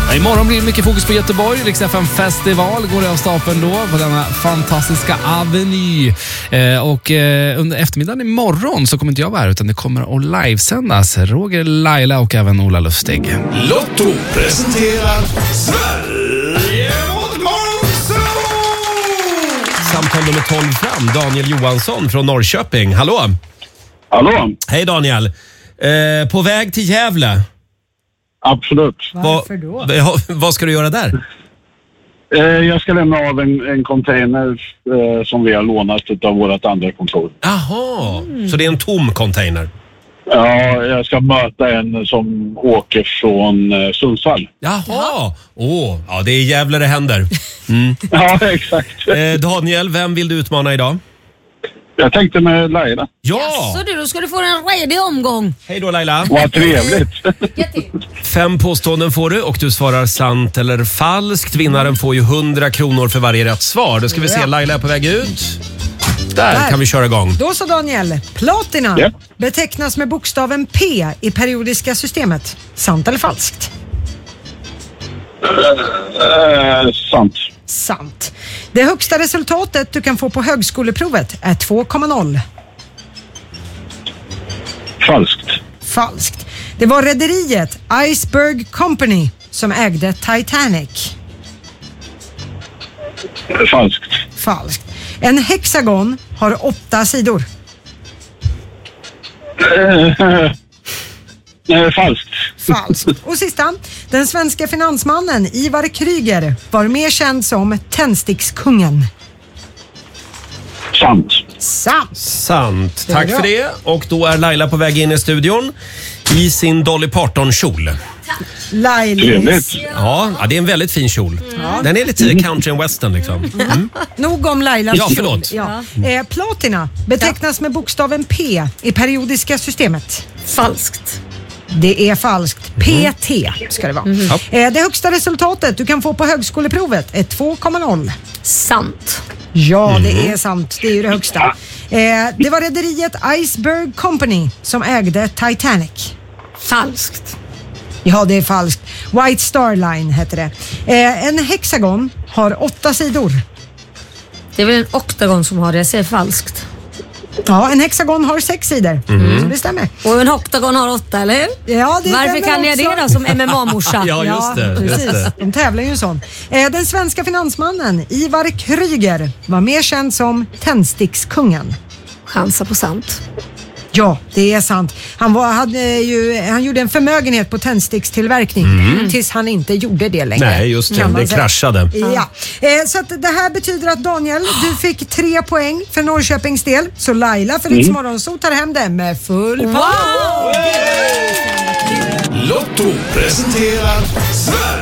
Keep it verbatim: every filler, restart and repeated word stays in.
Imorgon blir det mycket fokus på Göteborg. Rix F M festival går det av stapeln då på denna fantastiska aveny. Eh, och eh, under eftermiddagen imorgon så kommer inte jag vara här utan det kommer att livesändas. Roger, Laila och även Ola Lustig. Lotto presenterar Sverige mot Monzo! Samtal nummer tolv fram. Daniel Johansson från Norrköping. Hallå? Hallå? Hej Daniel. Eh, på väg till Gävle. Absolut. Varför då? Va, vad ska du göra där? Eh, jag ska lämna av en, en container eh, som vi har lånat av vårt andra kontor. Jaha, mm. Så det är en tom container? Ja, jag ska möta en som åker från eh, Sundsvall. Jaha, åh, oh, ja det är Gävle det händer. Mm. Ja, exakt. Eh, Daniel, vem vill du utmana idag? Jag tänkte med Laila. Ja! Så du, då ska du få en redig omgång. Hej då Laila. Vad trevligt. Fem påståenden får du och du svarar sant eller falskt. Vinnaren får ju hundra kronor för varje rätt svar. Då ska vi se, Laila är på väg ut. Där, Där kan vi köra igång. Då så Daniel, platina Yep. betecknas med bokstaven P i periodiska systemet. Sant eller falskt? Eh, sant. Sant. Det högsta resultatet du kan få på högskoleprovet är två komma noll. Falskt. Falskt. Det var rederiet Iceberg Company som ägde Titanic. Falskt. Falskt. En hexagon har åtta sidor. Eh, eh, falskt. Falskt. Och sista. Den svenska finansmannen Ivar Kryger var mer känd som tändstickskungen. Sant. Sant. Sant. Det är Tack bra. för det. Och då är Laila på väg in i studion i sin Dolly Parton-kjol. Lailis. Trevligt. Ja, ja, det är en väldigt fin kjol. Den är lite country and western liksom. Mm. Nog om Lailas Ja, kjol. förlåt. Ja. Eh, platina betecknas med bokstaven P i periodiska systemet. Falskt. Det är falskt. P T ska det vara. Ja. Eh, det högsta resultatet du kan få på högskoleprovet är två komma noll. Sant. Ja, det är sant. Det är ju det högsta. Eh, det var rederiet Iceberg Company som ägde Titanic. Falskt. Ja, det är falskt. White Star Line heter det. Eh, en hexagon har åtta sidor. Det är väl en oktagon som har det. Jag säger falskt. Ja, en hexagon har sex sidor. Så det stämmer. Och en oktagon har åtta, eller hur? Ja, det Varför stämmer kan jag också. det då som M M A-morsa? Ja, just det. Just precis. det. De tävlar ju en sån. Eh, den svenska finansmannen Ivar Kryger var mer känd som tändstickskungen. Chansa på sant. Ja, det är sant. Han, var, hade ju, han gjorde en förmögenhet på tändstickstillverkning tills han inte gjorde det längre. Nej, just det. kan man Det säga. kraschade. Ja, eh, så att det här betyder att Daniel, du fick tre poäng för Norrköpings del. Så Laila för Rix Morgonzoo tar hem det med full wow! Lotto presenterar Sverige